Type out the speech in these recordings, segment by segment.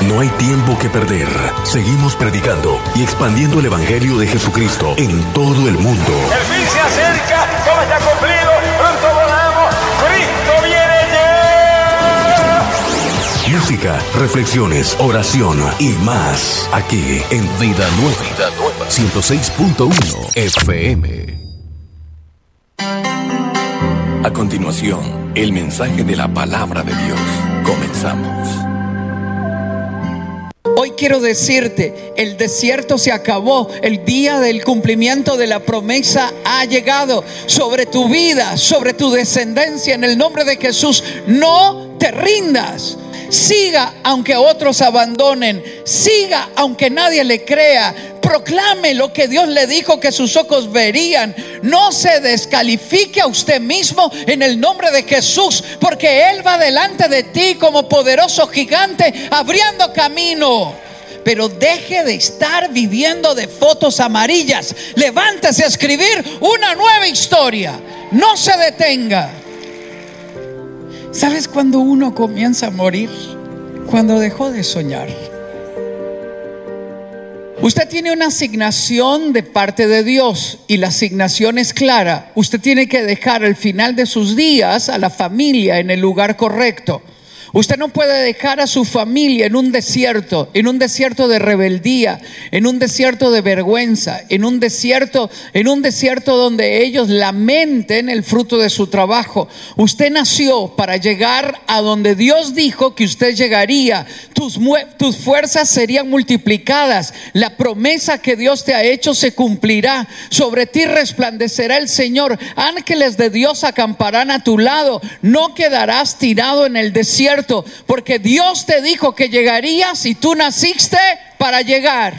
No hay tiempo que perder. Seguimos predicando y expandiendo el Evangelio de Jesucristo en todo el mundo. El fin se acerca, todo está cumplido, pronto volamos, Cristo viene ya. Música, reflexiones, oración y más. Aquí en Vida Nueva 106.1 FM. A continuación, el mensaje de la palabra de Dios. Comenzamos. Hoy quiero decirte, el desierto se acabó, el día del cumplimiento de la promesa ha llegado sobre tu vida, sobre tu descendencia, en el nombre de Jesús. No te rindas. Siga aunque otros abandonen, siga aunque nadie le crea, proclame lo que Dios le dijo que sus ojos verían. No se descalifique a usted mismo en el nombre de Jesús, porque Él va delante de ti como poderoso gigante abriendo camino. Pero deje de estar viviendo de fotos amarillas. Levántese a escribir una nueva historia. No se detenga. ¿Sabes cuándo uno comienza a morir? Cuando dejó de soñar. Usted tiene una asignación de parte de Dios y la asignación es clara. Usted tiene que dejar al final de sus días a la familia en el lugar correcto. Usted no puede dejar a su familia en un desierto de rebeldía, en un desierto de vergüenza, en un desierto donde ellos lamenten el fruto de su trabajo. Usted nació para llegar a donde Dios dijo que usted llegaría. Tus fuerzas serían multiplicadas. La promesa que Dios te ha hecho se cumplirá. Sobre ti resplandecerá el Señor. Ángeles de Dios acamparán a tu lado. No quedarás tirado en el desierto, porque Dios te dijo que llegarías y tú naciste para llegar.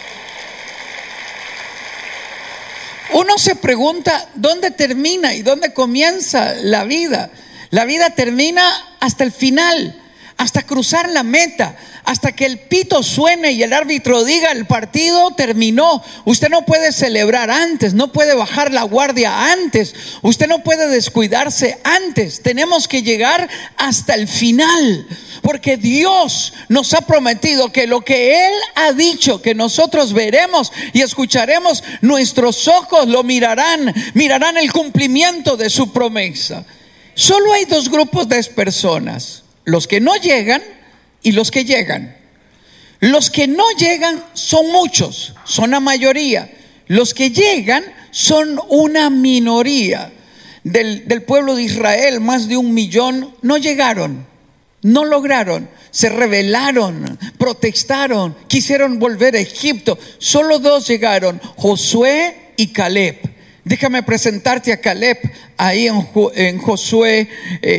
Uno se pregunta dónde termina y dónde comienza la vida. La vida termina hasta el final, hasta cruzar la meta, hasta que el pito suene y el árbitro diga el partido terminó. Usted no puede celebrar antes, no puede bajar la guardia antes, usted no puede descuidarse antes. Tenemos que llegar hasta el final, porque Dios nos ha prometido que lo que Él ha dicho que nosotros veremos y escucharemos, nuestros ojos lo mirarán el cumplimiento de su promesa. Solo hay dos grupos de personas: los que no llegan y los que llegan. Los que no llegan son muchos, son la mayoría. Los que llegan son una minoría. Del pueblo de Israel, más de 1 millón no llegaron, no lograron, se rebelaron, protestaron, quisieron volver a Egipto. Solo 2 llegaron, Josué y Caleb. Déjame presentarte a Caleb ahí en Josué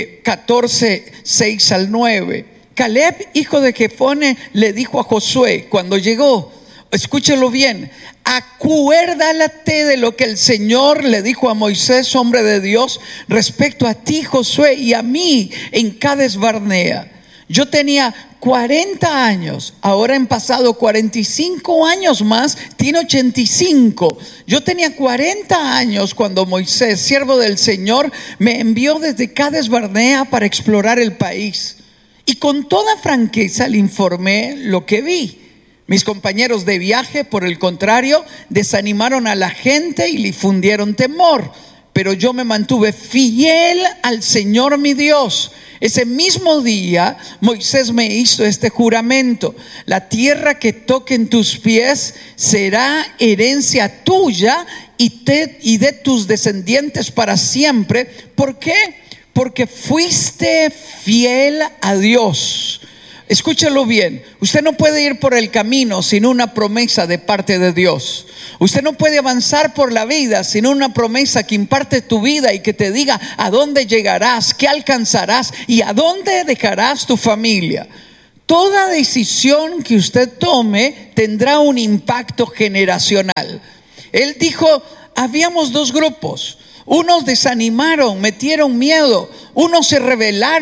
14, 6 al 9. Caleb, hijo de Jefone, le dijo a Josué cuando llegó, escúchelo bien: acuérdate de lo que el Señor le dijo a Moisés, hombre de Dios, respecto a ti, Josué, y a mí en Cades Barnea. Yo tenía 40 años, ahora han pasado 45 años más, tiene 85. Yo tenía 40 años cuando Moisés, siervo del Señor, me envió desde Cades Barnea para explorar el país. Y con toda franqueza le informé lo que vi. Mis compañeros de viaje, por el contrario, desanimaron a la gente y le infundieron temor. Pero yo me mantuve fiel al Señor mi Dios. Ese mismo día Moisés me hizo este juramento: la tierra que toquen tus pies será herencia tuya y de tus descendientes para siempre. ¿Por qué? Porque fuiste fiel a Dios. Escúchalo bien, usted no puede ir por el camino sin una promesa de parte de Dios. Usted no puede avanzar por la vida sin una promesa que imparte tu vida y que te diga a dónde llegarás, qué alcanzarás y a dónde dejarás tu familia. Toda decisión que usted tome tendrá un impacto generacional. Él dijo, habíamos 2 grupos. Unos desanimaron, metieron miedo, unos se rebelaron,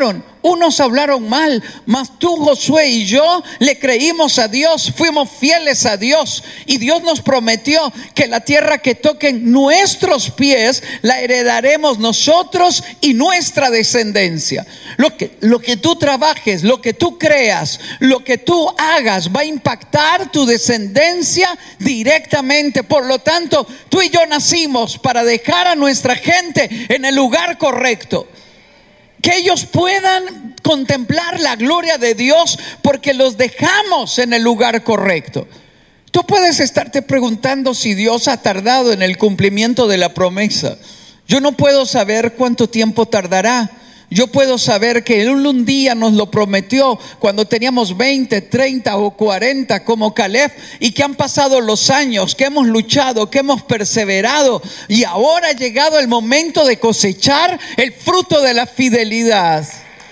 unos hablaron mal, mas tú, Josué, y yo le creímos a Dios, fuimos fieles a Dios, y Dios nos prometió que la tierra que toquen nuestros pies la heredaremos nosotros y nuestra descendencia. Lo que tú trabajes, lo que tú creas, lo que tú hagas va a impactar tu descendencia directamente. Por lo tanto, tú y yo nacimos para dejar a nuestra gente en el lugar correcto, que ellos puedan contemplar la gloria de Dios porque los dejamos en el lugar correcto. Tú puedes estarte preguntando si Dios ha tardado en el cumplimiento de la promesa. Yo no puedo saber cuánto tiempo tardará. Yo puedo saber que Él un día nos lo prometió cuando teníamos 20, 30 o 40 como Caleb, y que han pasado los años, que hemos luchado, que hemos perseverado, y ahora ha llegado el momento de cosechar el fruto de la fidelidad.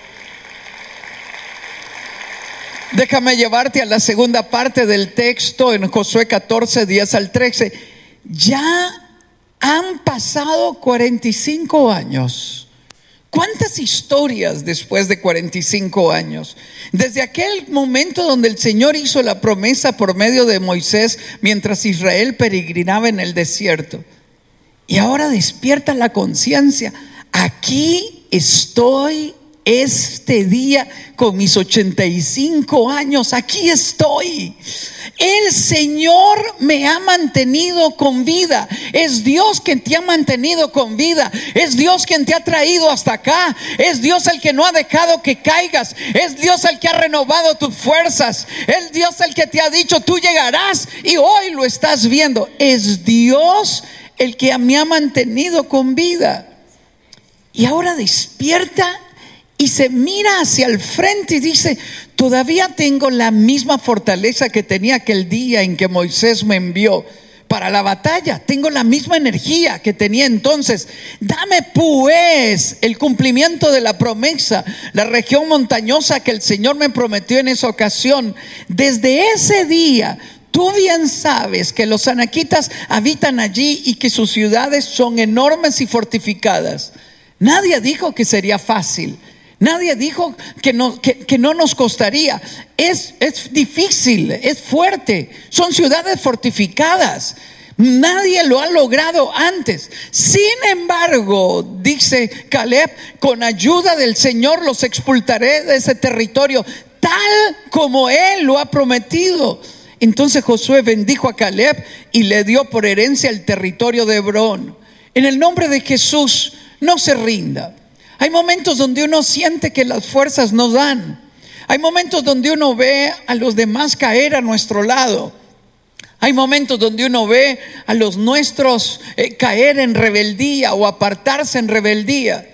Déjame llevarte a la segunda parte del texto en Josué 14, 10 al 13. Ya han pasado 45 años. ¿Cuántas historias después de 45 años? Desde aquel momento donde el Señor hizo la promesa por medio de Moisés mientras Israel peregrinaba en el desierto. Y ahora despierta la conciencia. Aquí estoy este día con mis 85 años. Aquí estoy. El Señor me ha mantenido con vida. Es Dios quien te ha mantenido con vida. Es Dios quien te ha traído hasta acá. Es Dios el que no ha dejado que caigas. Es Dios el que ha renovado tus fuerzas. Es Dios el que te ha dicho tú llegarás, y hoy lo estás viendo. Es Dios el que me ha mantenido con vida. Y ahora despierta y se mira hacia el frente y dice: todavía tengo la misma fortaleza que tenía aquel día en que Moisés me envió para la batalla. Tengo la misma energía que tenía entonces. Dame pues el cumplimiento de la promesa, la región montañosa que el Señor me prometió en esa ocasión. Desde ese día, tú bien sabes que los anaquitas habitan allí y que sus ciudades son enormes y fortificadas. Nadie dijo que sería fácil. Nadie dijo que no nos costaría. Es difícil, es fuerte. Son ciudades fortificadas. Nadie lo ha logrado antes. Sin embargo, dice Caleb, con ayuda del Señor los expulsaré de ese territorio, tal como Él lo ha prometido. Entonces Josué bendijo a Caleb y le dio por herencia el territorio de Hebrón. En el nombre de Jesús, no se rinda. Hay momentos donde uno siente que las fuerzas no dan. Hay momentos donde uno ve a los demás caer a nuestro lado. Hay momentos donde uno ve a los nuestros caer en rebeldía o apartarse en rebeldía.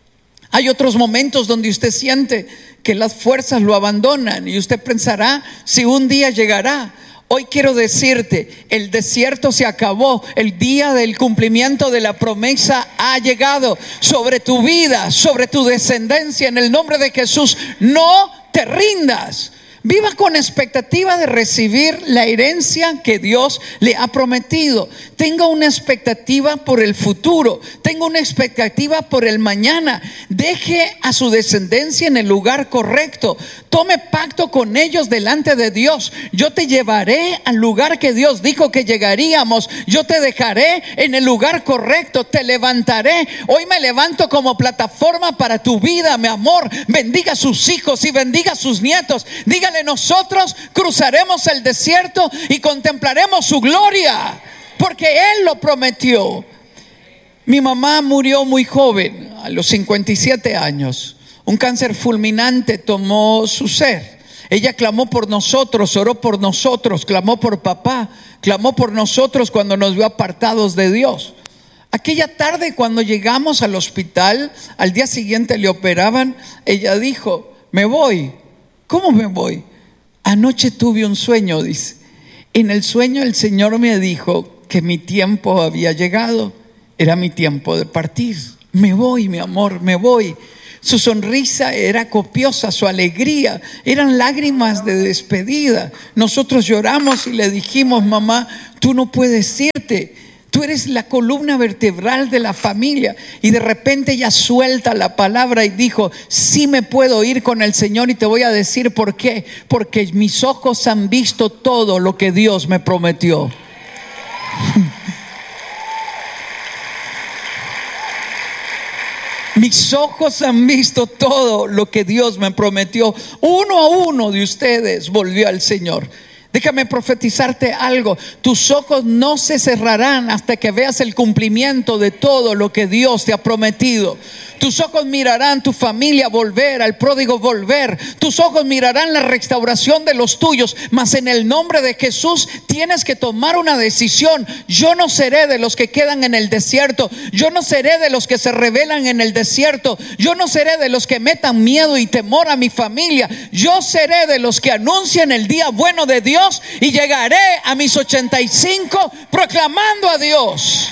Hay otros momentos donde usted siente que las fuerzas lo abandonan y usted pensará si un día llegará. Hoy quiero decirte, el desierto se acabó. El día del cumplimiento de la promesa ha llegado sobre tu vida, sobre tu descendencia. En el nombre de Jesús, no te rindas. Viva con expectativa de recibir la herencia que Dios le ha prometido. Tenga una expectativa por el futuro. Tenga una expectativa por el mañana. Deje a su descendencia en el lugar correcto. Tome pacto con ellos delante de Dios. Yo te llevaré al lugar que Dios dijo que llegaríamos. Yo te dejaré en el lugar correcto. Te levantaré. Hoy me levanto como plataforma para tu vida, mi amor. Bendiga a sus hijos y bendiga a sus nietos. Dígale: nosotros cruzaremos el desierto y contemplaremos su gloria, porque Él lo prometió. Mi mamá murió muy joven, a los 57 años. Un cáncer fulminante tomó su ser. Ella clamó por nosotros, oró por nosotros, clamó por papá, clamó por nosotros cuando nos vio apartados de Dios. Aquella tarde, cuando llegamos al hospital, al día siguiente le operaban, ella dijo: me voy. ¿Cómo me voy? Anoche tuve un sueño, dice. En el sueño el Señor me dijo que mi tiempo había llegado. Era mi tiempo de partir. Me voy, mi amor, me voy. Su sonrisa era copiosa, su alegría eran lágrimas de despedida. Nosotros lloramos y le dijimos: mamá, tú no puedes irte. Tú eres la columna vertebral de la familia. Y de repente ella suelta la palabra y dijo: sí me puedo ir con el Señor, y te voy a decir por qué. Porque mis ojos han visto todo lo que Dios me prometió. Mis ojos han visto todo lo que Dios me prometió. Uno a uno de ustedes volvió al Señor. Déjame profetizarte algo. Tus ojos no se cerrarán hasta que veas el cumplimiento de todo lo que Dios te ha prometido. Tus ojos mirarán tu familia volver, al pródigo volver. Tus ojos mirarán la restauración de los tuyos. Mas en el nombre de Jesús tienes que tomar una decisión. Yo no seré de los que quedan en el desierto. Yo no seré de los que se rebelan en el desierto. Yo no seré de los que metan miedo y temor a mi familia. Yo seré de los que anuncien el día bueno de Dios, y llegaré a mis 85 proclamando a Dios.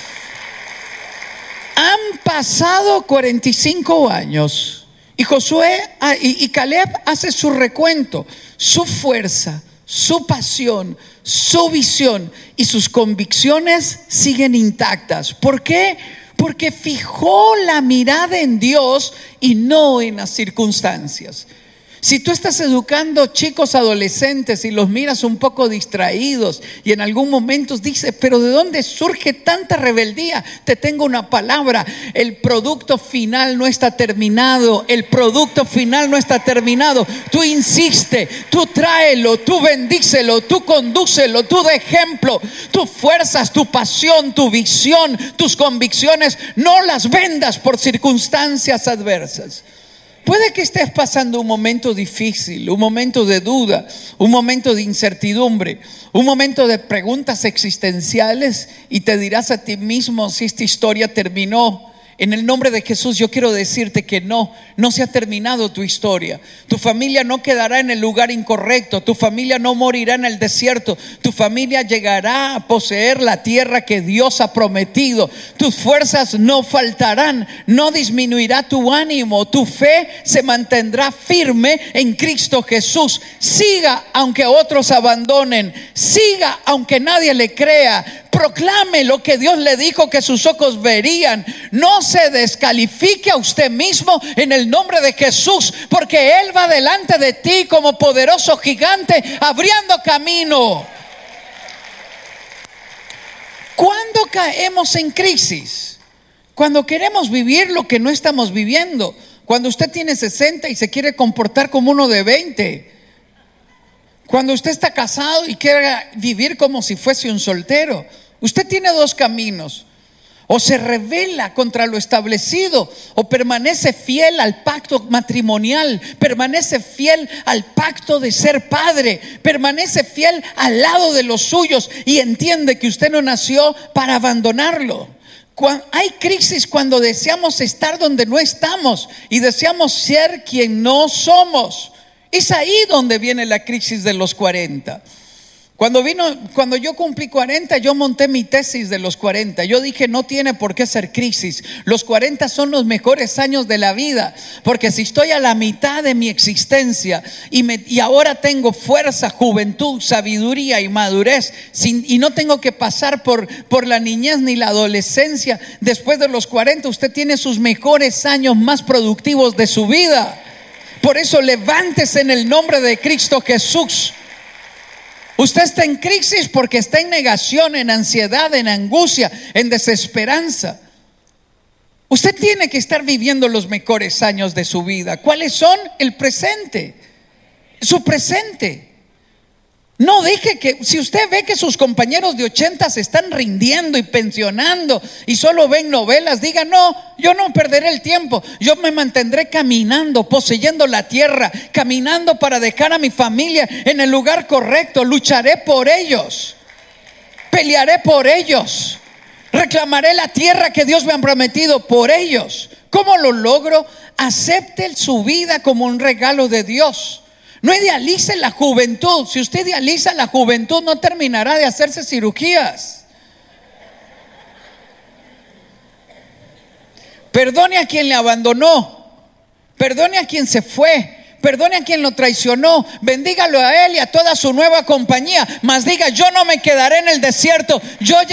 Han pasado 45 años y Josué y Caleb hace su recuento. Su fuerza, su pasión, su visión y sus convicciones siguen intactas. ¿Por qué? Porque fijó la mirada en Dios y no en las circunstancias. Si tú estás educando chicos adolescentes y los miras un poco distraídos y en algún momento dices: pero ¿de dónde surge tanta rebeldía? Te tengo una palabra: el producto final no está terminado. El producto final no está terminado. Tú insiste, tú tráelo, tú bendícelo, tú condúcelo, tú de ejemplo. Tus fuerzas, tu pasión, tu visión, tus convicciones, no las vendas por circunstancias adversas. Puede que estés pasando un momento difícil, un momento de duda, un momento de incertidumbre, un momento de preguntas existenciales, y te dirás a ti mismo si esta historia terminó. En el nombre de Jesús yo quiero decirte que no se ha terminado tu historia. Tu familia no quedará en el lugar incorrecto. Tu familia no morirá en el desierto. Tu familia llegará a poseer la tierra que Dios ha prometido. Tus fuerzas no faltarán. No disminuirá tu ánimo. Tu fe se mantendrá firme en Cristo Jesús. Siga aunque otros abandonen. Siga aunque nadie le crea. Proclame lo que Dios le dijo que sus ojos verían. No se descalifique a usted mismo en el nombre de Jesús, porque Él va delante de ti como poderoso gigante, abriendo camino. ¿Cuándo caemos en crisis? Cuando queremos vivir lo que no estamos viviendo. Cuando usted tiene 60 y se quiere comportar como uno de 20. Cuando usted está casado y quiere vivir como si fuese un soltero. Usted tiene dos caminos: o se rebela contra lo establecido, o permanece fiel al pacto matrimonial, permanece fiel al pacto de ser padre, permanece fiel al lado de los suyos y entiende que usted no nació para abandonarlo. Hay crisis cuando deseamos estar donde no estamos y deseamos ser quien no somos. Es ahí donde viene la crisis de los 40. Cuando yo cumplí 40, yo monté mi tesis de los 40. Yo dije: no tiene por qué ser crisis. Los 40 son los mejores años de la vida, porque si estoy a la mitad de mi existencia y ahora tengo fuerza, juventud, sabiduría y madurez, y no tengo que pasar por la niñez ni la adolescencia, después de los 40 usted tiene sus mejores años más productivos de su vida. Por eso levántese en el nombre de Cristo Jesús. Usted está en crisis porque está en negación, en ansiedad, en angustia, en desesperanza. Usted tiene que estar viviendo los mejores años de su vida. ¿Cuáles son? El presente. Su presente. No deje que, si usted ve que sus compañeros de 80 se están rindiendo y pensionando y solo ven novelas, diga: no, yo no perderé el tiempo. Yo me mantendré caminando, poseyendo la tierra, caminando para dejar a mi familia en el lugar correcto. Lucharé por ellos, pelearé por ellos, reclamaré la tierra que Dios me ha prometido por ellos. ¿Cómo lo logro? Acepte su vida como un regalo de Dios. No idealice la juventud. Si usted idealiza la juventud, no terminará de hacerse cirugías. Perdone a quien le abandonó. Perdone a quien se fue. Perdone a quien lo traicionó. Bendígalo a él y a toda su nueva compañía. Mas diga: yo no me quedaré en el desierto. Yo